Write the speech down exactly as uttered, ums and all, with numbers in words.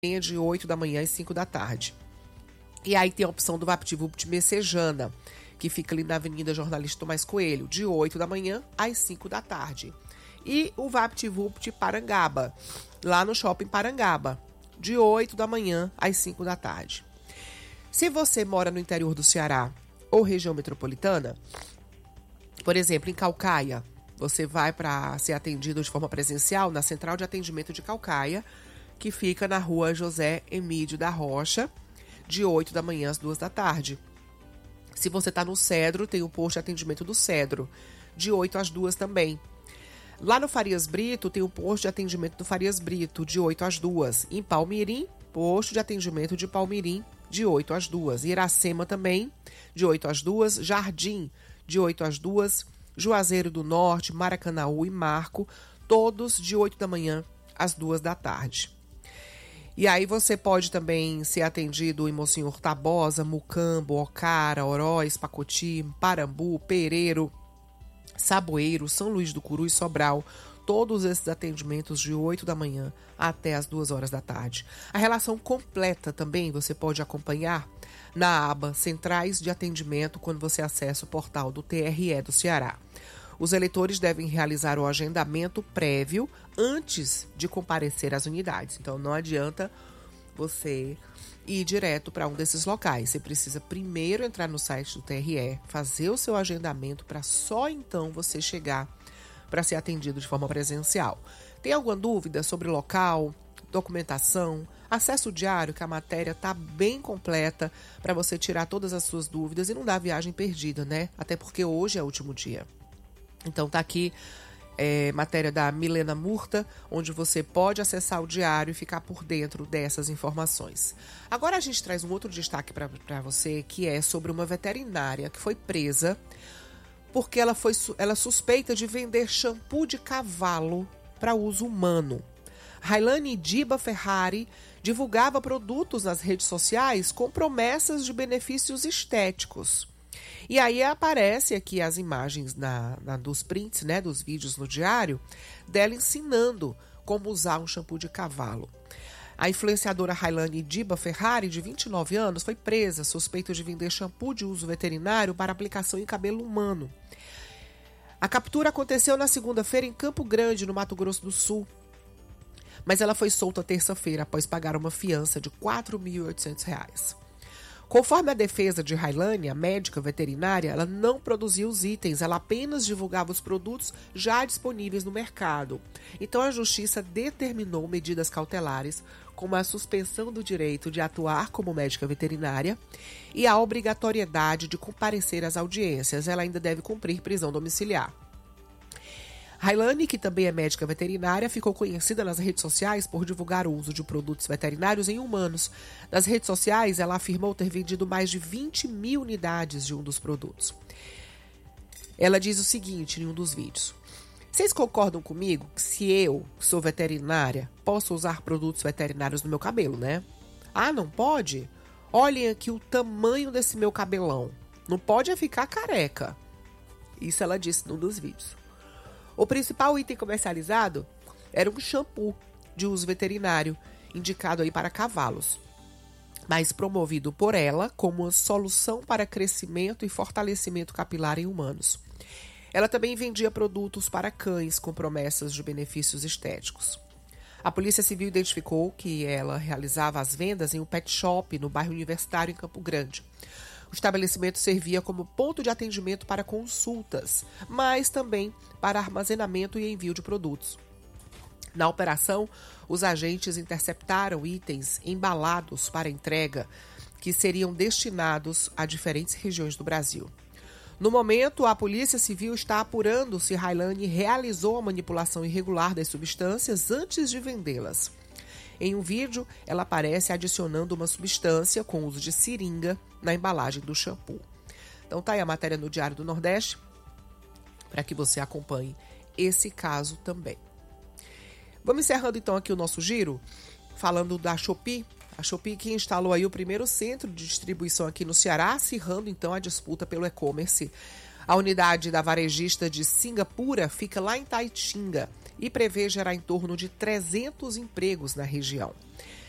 de oito da manhã às cinco da tarde. E aí tem a opção do VaptVupt Messejana, que fica ali na Avenida Jornalista Tomás Coelho, de oito da manhã às cinco da tarde. E o VaptVupt Parangaba, lá no Shopping Parangaba, de oito da manhã às cinco da tarde. Se você mora no interior do Ceará ou região metropolitana, por exemplo, em Caucaia, você vai para ser atendido de forma presencial na Central de Atendimento de Caucaia, que fica na rua José Emídio da Rocha, de oito da manhã às duas da tarde. Se você está no Cedro, tem o posto de atendimento do Cedro, de oito às duas também. Lá no Farias Brito, tem o posto de atendimento do Farias Brito, de oito às duas. Em Palmirim, posto de atendimento de Palmirim, de oito às duas. Iracema também, de oito às duas. Jardim, de oito às duas. Juazeiro do Norte, Maracanaú e Marco, todos de oito da manhã às duas da tarde. E aí você pode também ser atendido em Monsenhor Tabosa, Mucambo, Ocara, Oroz, Pacoti, Parambu, Pereiro, Saboeiro, São Luís do Curu e Sobral. Todos esses atendimentos de oito da manhã até as duas horas da tarde. A relação completa também você pode acompanhar na aba Centrais de Atendimento quando você acessa o portal do T R E do Ceará. Os eleitores devem realizar o agendamento prévio antes de comparecer às unidades. Então não adianta você ir direto para um desses locais. Você precisa primeiro entrar no site do T R E, fazer o seu agendamento para só então você chegar para ser atendido de forma presencial. Tem alguma dúvida sobre local, documentação? Acesse o diário, que a matéria está bem completa para você tirar todas as suas dúvidas e não dar viagem perdida, né? Até porque hoje é o último dia. Então tá aqui é, matéria da Milena Murta, onde você pode acessar o diário e ficar por dentro dessas informações. Agora a gente traz um outro destaque para você, que é sobre uma veterinária que foi presa porque ela foi ela suspeita de vender shampoo de cavalo para uso humano. Railane Diba Ferrari divulgava produtos nas redes sociais com promessas de benefícios estéticos. E aí aparece aqui as imagens na, na, dos prints, né, dos vídeos no diário, dela ensinando como usar um shampoo de cavalo. A influenciadora Railane Diba Ferrari, de vinte e nove anos, foi presa suspeita de vender shampoo de uso veterinário para aplicação em cabelo humano. A captura aconteceu na segunda-feira em Campo Grande, no Mato Grosso do Sul. Mas ela foi solta terça-feira após pagar uma fiança de quatro mil e oitocentos reais. Conforme a defesa de Railane, a médica veterinária, ela não produzia os itens, ela apenas divulgava os produtos já disponíveis no mercado. Então a justiça determinou medidas cautelares, como a suspensão do direito de atuar como médica veterinária e a obrigatoriedade de comparecer às audiências. Ela ainda deve cumprir prisão domiciliar. Railane, que também é médica veterinária, ficou conhecida nas redes sociais por divulgar o uso de produtos veterinários em humanos. Nas redes sociais, ela afirmou ter vendido mais de vinte mil unidades de um dos produtos. Ela diz o seguinte em um dos vídeos: vocês concordam comigo que se eu, que sou veterinária, posso usar produtos veterinários no meu cabelo, né? Ah, não pode? Olhem aqui o tamanho desse meu cabelão. Não pode é ficar careca. Isso ela disse num dos vídeos. O principal item comercializado era um shampoo de uso veterinário, indicado aí para cavalos, mas promovido por ela como uma solução para crescimento e fortalecimento capilar em humanos. Ela também vendia produtos para cães com promessas de benefícios estéticos. A Polícia Civil identificou que ela realizava as vendas em um pet shop no bairro Universitário, em Campo Grande. O estabelecimento servia como ponto de atendimento para consultas, mas também para armazenamento e envio de produtos. Na operação, os agentes interceptaram itens embalados para entrega que seriam destinados a diferentes regiões do Brasil. No momento, a Polícia Civil está apurando se Railane realizou a manipulação irregular das substâncias antes de vendê-las. Em um vídeo, ela aparece adicionando uma substância com uso de seringa na embalagem do shampoo. Então tá aí a matéria no Diário do Nordeste, para que você acompanhe esse caso também. Vamos encerrando então aqui o nosso giro, falando da Shopee. A Shopee que instalou aí o primeiro centro de distribuição aqui no Ceará, acirrando então a disputa pelo e-commerce. A unidade da varejista de Singapura fica lá em Taitinga e prevê gerar em torno de trezentos empregos na região.